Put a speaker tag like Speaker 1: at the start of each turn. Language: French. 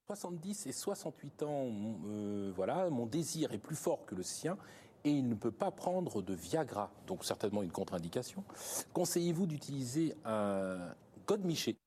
Speaker 1: 70 et 68 ans, voilà, mon désir est plus fort que le sien et il ne peut pas prendre de Viagra, donc certainement une contre-indication. Conseillez-vous d'utiliser un godemiché?